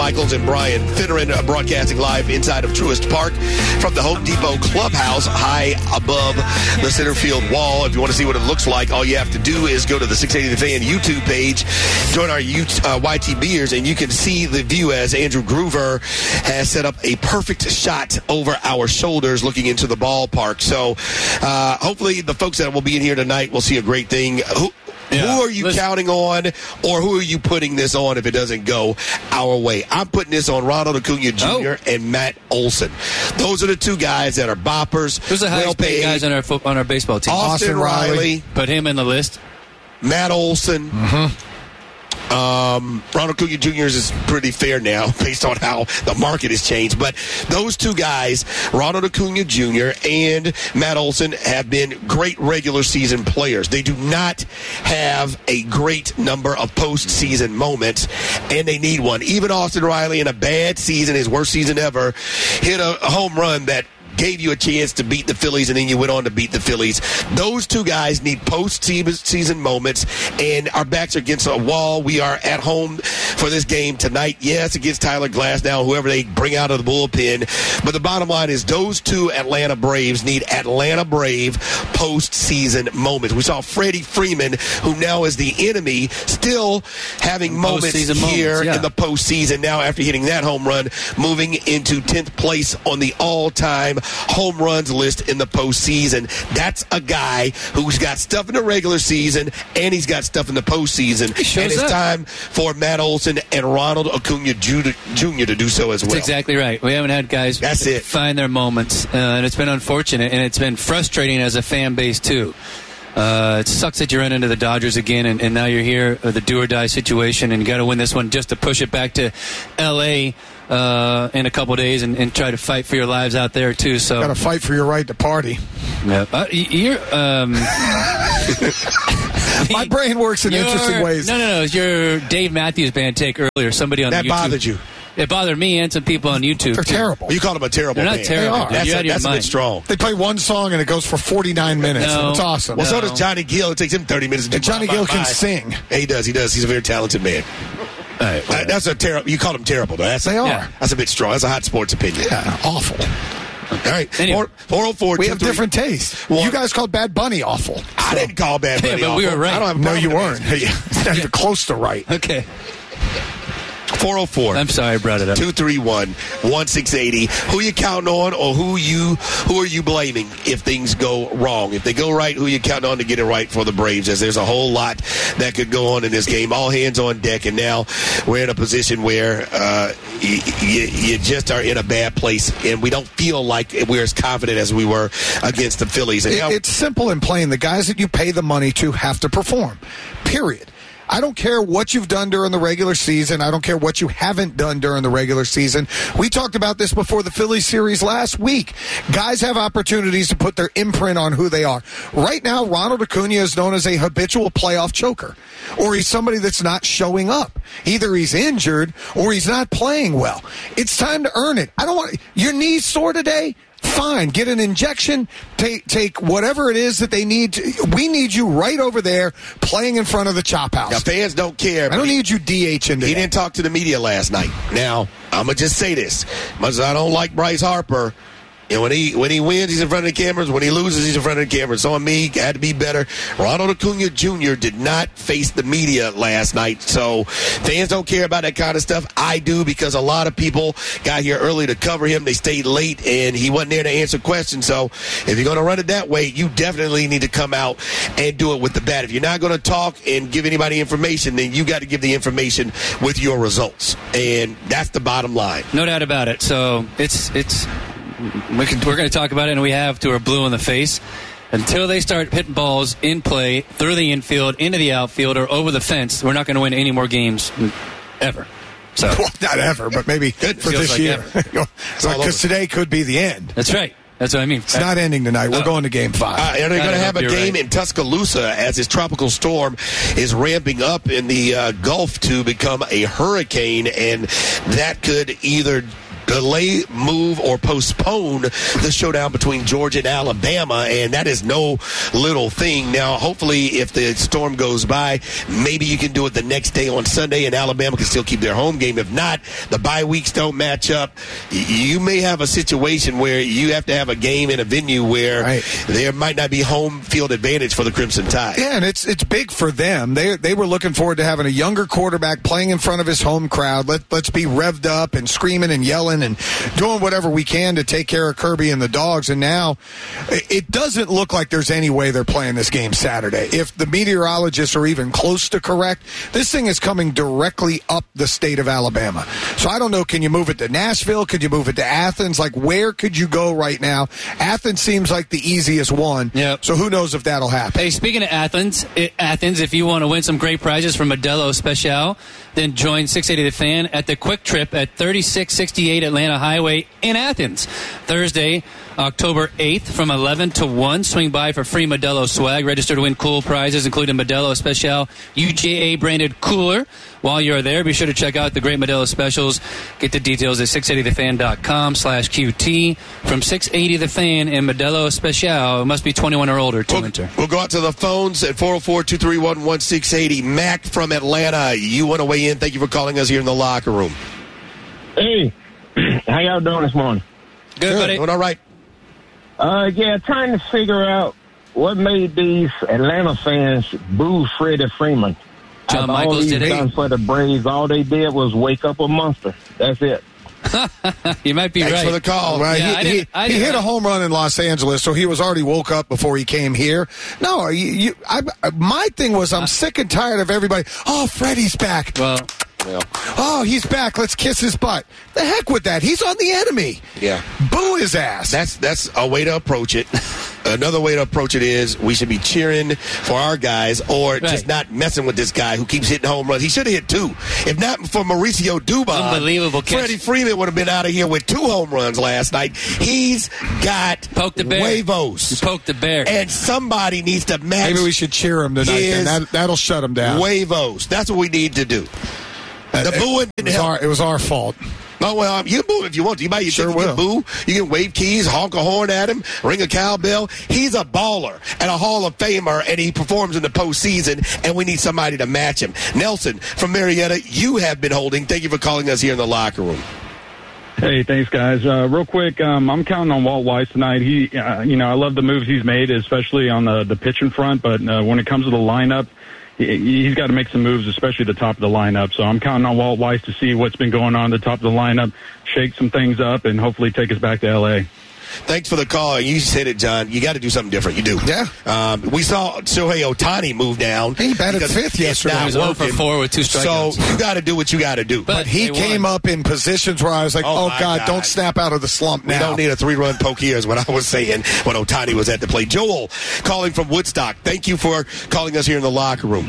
Michaels and Brian Finneran broadcasting live inside of Truist Park from the Home Depot Clubhouse high above the center field wall. If you want to see what it looks like, all you have to do is go to the 680 The Fan YouTube page, join our YTBers, and you can see the view as Andrew Groover has set up a perfect shot over our shoulders looking into the ballpark. So hopefully the folks that will be in here tonight will see a great thing. Who are you counting on, or who are you putting this on if it doesn't go our way? I'm putting this on Ronald Acuna Jr. and Matt Olson. Those are the two guys that are boppers. Who's the highest paid guys on our baseball team? Austin Riley. Put him in the list. Matt Olson. Mm-hmm. Ronald Acuna Jr. is pretty fair now based on how the market has changed. But those two guys, Ronald Acuna Jr. and Matt Olson, have been great regular season players. They do not have a great number of postseason moments, and they need one. Even Austin Riley, in a bad season, his worst season ever, hit a home run that gave you a chance to beat the Phillies, and then you went on to beat the Phillies. Those two guys need postseason moments, and our backs are against a wall. We are at home for this game tonight. Yes, against Tyler Glasnow, whoever they bring out of the bullpen. But the bottom line is those two Atlanta Braves need Atlanta Brave postseason moments. We saw Freddie Freeman, who now is the enemy, still having moments here in the postseason. Now, after hitting that home run, moving into 10th place on the all-time home runs list in the postseason. That's a guy who's got stuff in the regular season and he's got stuff in the postseason. And it's time for Matt Olson and Ronald Acuna Jr. to do so as well. That's exactly right. We haven't had guys find their moments, and it's been unfortunate, and it's been frustrating as a fan base too. It sucks that you run into the Dodgers again, and now you're here, the do-or-die situation, and you got to win this one just to push it back to L.A., in a couple days and try to fight for your lives out there too. So got to fight for your right to party. Yeah. My brain works in interesting ways. No. Your Dave Matthews Band take earlier. Somebody on that YouTube. bothered you. It bothered me and some people on YouTube. They're terrible. You call them a terrible They're not band. terrible. They are. That's a bit strong. They play one song and it goes for 49 minutes. No. It's awesome. Well, so does Johnny Gill. It takes him 30 minutes to do. And Johnny Gill can sing. He does. He's a very talented man. Right, that's a terrible. You call them terrible, though. They are. That's a bit strong. That's a hot sports opinion. Yeah, awful. All right, anyway. 404. We have different tastes. Well, you guys called Bad Bunny awful. I didn't call Bad Bunny but awful. we were right. I don't have a No, problem you with weren't. that. Not even close to right. Okay. 404. I'm sorry I brought it up. 231-1680. Who you counting on, or who are you blaming if things go wrong? If they go right, who you counting on to get it right for the Braves? As there's a whole lot that could go on in this game. All hands on deck, and now we're in a position where you just are in a bad place, and we don't feel like we're as confident as we were against the Phillies. And It's simple and plain. The guys that you pay the money to have to perform. Period. I don't care what you've done during the regular season. I don't care what you haven't done during the regular season. We talked about this before the Phillies series last week. Guys have opportunities to put their imprint on who they are. Right now, Ronald Acuna is known as a habitual playoff choker, or he's somebody that's not showing up. Either he's injured or he's not playing well. It's time to earn it. I don't want your knees sore today. Fine, get an injection, take whatever it is that they need. We need you right over there playing in front of the chop house. Now, fans don't care. I don't need you DHing. He didn't talk to the media last night. Now, I'm going to just say this. Much as I don't like Bryce Harper, and when he wins, he's in front of the cameras. When he loses, he's in front of the cameras. So on me, had to be better. Ronald Acuna Jr. did not face the media last night. So fans don't care about that kind of stuff. I do, because a lot of people got here early to cover him. They stayed late, and he wasn't there to answer questions. So if you're going to run it that way, you definitely need to come out and do it with the bat. If you're not going to talk and give anybody information, then you got to give the information with your results. And that's the bottom line. No doubt about it. So we're going to talk about it, and we have to. We're blue in the face. Until they start hitting balls in play, through the infield, into the outfield, or over the fence, we're not going to win any more games ever. So, well, not ever, but maybe for this year. Because today could be the end. That's right. That's what I mean. It's not ending tonight. We're going to Game 5. And they're going to have a game in Tuscaloosa as this tropical storm is ramping up in the Gulf to become a hurricane, and that could either delay, move, or postpone the showdown between Georgia and Alabama, and that is no little thing. Now, hopefully, if the storm goes by, maybe you can do it the next day on Sunday, and Alabama can still keep their home game. If not, the bye weeks don't match up. You may have a situation where you have to have a game in a venue where there might not be home field advantage for the Crimson Tide. Yeah, and it's big for them. They were looking forward to having a younger quarterback playing in front of his home crowd. Let's be revved up and screaming and yelling and doing whatever we can to take care of Kirby and the Dogs. And now it doesn't look like there's any way they're playing this game Saturday. If the meteorologists are even close to correct, this thing is coming directly up the state of Alabama. So I don't know, can you move it to Nashville? Could you move it to Athens? Like, where could you go right now? Athens seems like the easiest one. Yep. So who knows if that'll happen. Hey, speaking of Athens, if you want to win some great prizes from Modelo Special, then join 680 The Fan at the Quick Trip at 3668 Atlanta Highway in Athens. Thursday, October 8th from 11 to 1. Swing by for free Modelo swag. Register to win cool prizes, including Modelo Special UJA-branded cooler. While you're there, be sure to check out the great Modelo specials. Get the details at 680thefan.com/QT. From 680 The Fan and Modelo Special, it must be 21 or older to enter. We'll go out to the phones at 404-231-1680. Mac from Atlanta, you want to weigh in. Thank you for calling us here in the locker room. Hey, how y'all doing this morning? Good, buddy. Doing all right. Trying to figure out what made these Atlanta fans boo Freddie Freeman. John Michaels did it. For the Braves, all they did was wake up a monster. That's it. You might be Thanks right. for the call. Right. Yeah, he hit a home run in Los Angeles, so he was already woke up before he came here. No, my thing was I'm sick and tired of everybody. Oh, Freddie's back. Well, oh, he's back. Let's kiss his butt. The heck with that. He's on the enemy. Yeah. Boo his ass. That's a way to approach it. Another way to approach it is we should be cheering for our guys or just not messing with this guy who keeps hitting home runs. He should have hit 2. If not for Mauricio Dubon, unbelievable catch. Freddie Freeman would have been out of here with 2 home runs last night. He's got poke the bear. huevos. You poke the bear. And somebody needs to match. Maybe we should cheer him tonight, and that'll shut him down. Huevos. That's what we need to do. The booing didn't help. It was our fault. Oh, well, you can boo if you want to. You sure can will. Boo. You can wave keys, honk a horn at him, ring a cowbell. He's a baller and a Hall of Famer, and he performs in the postseason, and we need somebody to match him. Nelson from Marietta, you have been holding. Thank you for calling us here in the locker room. Hey, thanks, guys. Real quick, I'm counting on Walt Weiss tonight. He, I love the moves he's made, especially on the pitching front, but when it comes to the lineup, he's got to make some moves, especially at the top of the lineup. So I'm counting on Walt Weiss to see what's been going on at the top of the lineup, shake some things up, and hopefully take us back to L.A. Thanks for the call. You said it, John. You got to do something different. You do. Yeah. We saw Shohei Ohtani move down. He batted 5th yesterday. He was 0 for 4 with 2 strikeouts. So you got to do what you got to do. But he came up in positions where I was like, oh God, don't snap out of the slump now. We don't need a 3-run poke here is what I was saying when Ohtani was at the plate. Joel calling from Woodstock. Thank you for calling us here in the locker room.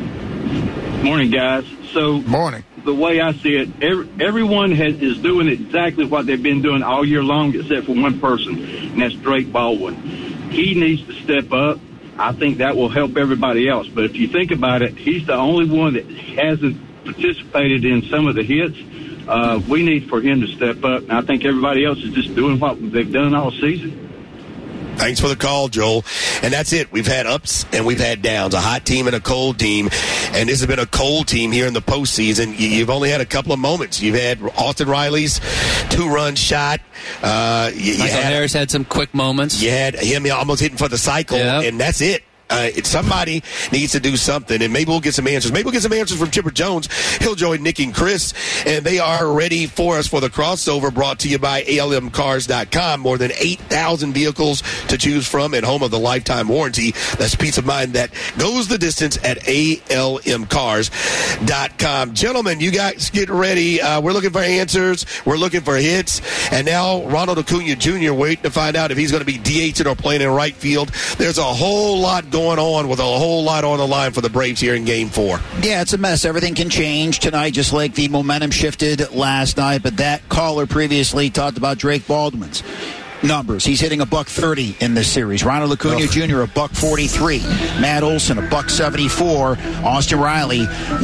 Morning, guys. So, morning. The way I see it, everyone is doing exactly what they've been doing all year long, except for one person, and that's Drake Baldwin. He needs to step up. I think that will help everybody else. But if you think about it, he's the only one that hasn't participated in some of the hits. We need for him to step up, and I think everybody else is just doing what they've done all season. Thanks for the call, Joel. And that's it. We've had ups and we've had downs, a hot team and a cold team. And this has been a cold team here in the postseason. You've only had a couple of moments. You've had Austin Riley's 2-run shot. Michael Harris had some quick moments. You had him almost hitting for the cycle, and that's it. Somebody needs to do something, and maybe we'll get some answers. Maybe we'll get some answers from Chipper Jones. He'll join Nick and Chris, and they are ready for us for the crossover brought to you by ALMcars.com. More than 8,000 vehicles to choose from and home of the lifetime warranty. That's peace of mind that goes the distance at ALMcars.com. Gentlemen, you guys get ready. We're looking for answers. We're looking for hits. And now Ronald Acuna Jr. waiting to find out if he's going to be DH'd or playing in right field. There's a whole lot going on with a whole lot on the line for the Braves here in Game 4. Yeah, it's a mess. Everything can change tonight, just like the momentum shifted last night. But that caller previously talked about Drake Baldwin's. numbers. He's hitting $130 in this series. Ronald Acuna Jr. $143. Matt Olson $174. Austin Riley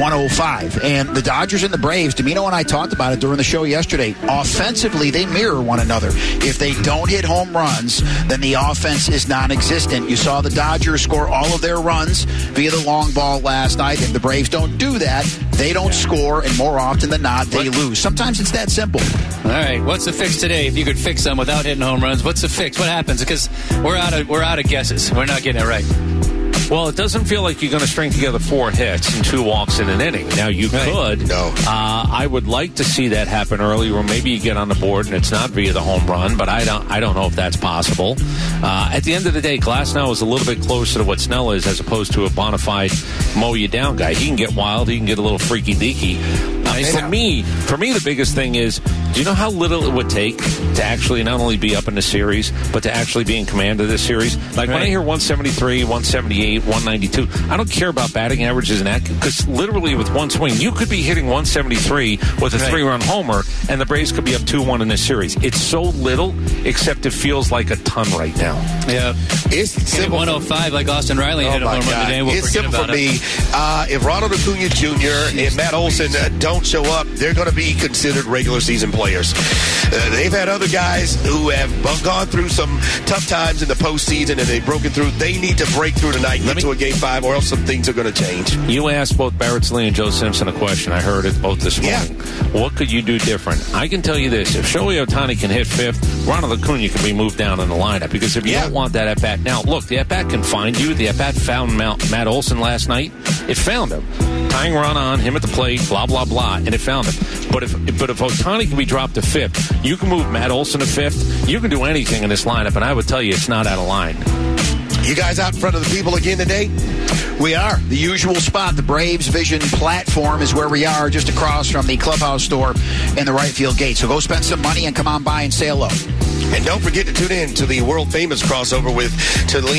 $105. And the Dodgers and the Braves, Domino and I talked about it during the show yesterday. Offensively, they mirror one another. If they don't hit home runs, then the offense is non-existent. You saw the Dodgers score all of their runs via the long ball last night. If the Braves don't do that, they don't score, and more often than not, they lose. Sometimes it's that simple. All right, what's the fix today? If you could fix them without hitting home runs, what's the fix? What happens? Because we're out of guesses. We're not getting it right. Well, it doesn't feel like you're going to string together 4 hits and 2 walks in an inning. Now, you could. No. I would like to see that happen early, or maybe you get on the board and it's not via the home run, but I don't know if that's possible. At the end of the day, Glasnow is a little bit closer to what Snell is as opposed to a bona fide mow-you-down guy. He can get wild. He can get a little freaky-deaky. For me, the biggest thing is, do you know how little it would take to actually not only be up in the series, but to actually be in command of this series? Like, when I hear 173, 178, 192, I don't care about batting averages and that, because literally with one swing, you could be hitting 173 with a 3-run homer, and the Braves could be up 2-1 in this series. It's so little, except it feels like a ton right now. Yeah. It's simple. 105 like Austin Riley hit a home run today. We'll it's simple for me. If Ronald Acuna Jr. and Matt Olson don't show up, they're going to be considered regular season players. They've had other guys who have gone through some tough times in the postseason, and they've broken through. They need to break through tonight and get to a Game 5, or else some things are going to change. You asked both Barrett Lee and Joe Simpson a question. I heard it both this morning. Yeah. What could you do different? I can tell you this. If Shohei Ohtani can hit 5th, Ronald Acuna can be moved down in the lineup, because if you don't want that at-bat. Now, look, the at-bat can find you. The at-bat found Matt Olson last night. It found him. Tying run on him at the plate, blah, blah, blah, and it found him. But if Ohtani can be dropped to 5th, you can move Matt Olson to 5th. You can do anything in this lineup, and I would tell you it's not out of line. You guys out in front of the people again today? We are. The usual spot, the Braves Vision platform, is where we are, just across from the clubhouse door in the right field gate. So go spend some money and come on by and say hello. And don't forget to tune in to the world-famous crossover with Talene